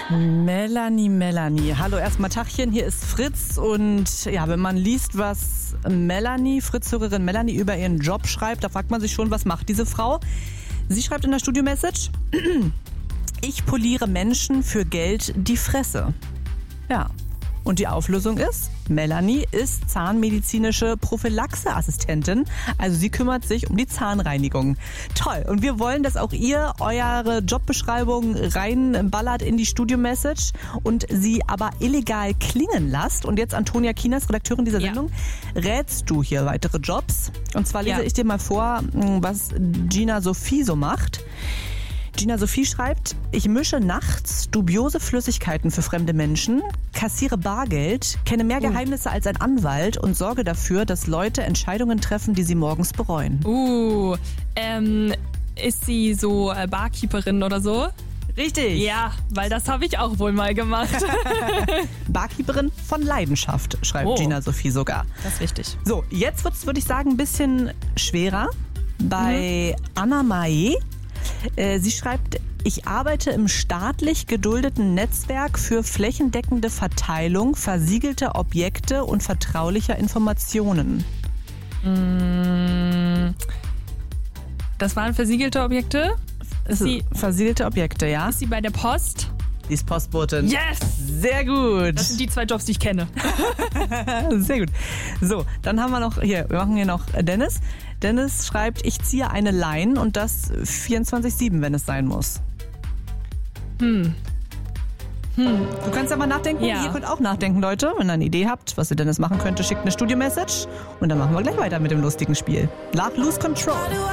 Melanie. Hallo, erstmal Tachchen, hier ist Fritz und ja, wenn man liest, was Fritz-Hörerin Melanie über ihren Job schreibt, da fragt man sich schon, was macht diese Frau? Sie schreibt in der Studio-Message, ich poliere Menschen für Geld die Fresse. Ja, und die Auflösung ist, Melanie ist zahnmedizinische Prophylaxe-Assistentin, also sie kümmert sich um die Zahnreinigung. Toll, und wir wollen, dass auch ihr eure Jobbeschreibung reinballert in die Studio-Message und sie aber illegal klingen lasst. Und jetzt Antonia Kienast, Redakteurin dieser Sendung, rätst du hier weitere Jobs. Und zwar lese ich dir mal vor, was Gina Sophie so macht. Gina Sophie schreibt, ich mische nachts dubiose Flüssigkeiten für fremde Menschen, kassiere Bargeld, kenne mehr Geheimnisse als ein Anwalt und sorge dafür, dass Leute Entscheidungen treffen, die sie morgens bereuen. Ist sie so Barkeeperin oder so? Richtig. Ja, weil das habe ich auch wohl mal gemacht. Barkeeperin von Leidenschaft, schreibt Gina Sophie sogar. Das ist wichtig. So, jetzt wird es, würde ich sagen, ein bisschen schwerer bei Anna Mae. Sie schreibt, ich arbeite im staatlich geduldeten Netzwerk für flächendeckende Verteilung versiegelter Objekte und vertraulicher Informationen. Das waren versiegelte Objekte? Versiegelte Objekte, ja. Ist sie bei der Post? Die ist Postbotin. Yes! Sehr gut. Das sind die 2 Jobs, die ich kenne. Sehr gut. So, dann haben wir noch, wir machen hier noch Dennis. Dennis schreibt, ich ziehe eine Line und das 24/7, wenn es sein muss. Du kannst ja mal nachdenken. Ja. Ihr könnt auch nachdenken, Leute. Wenn ihr eine Idee habt, was ihr Dennis machen könnte, schickt eine Studio-Message und dann machen wir gleich weiter mit dem lustigen Spiel. Love, Lose Control.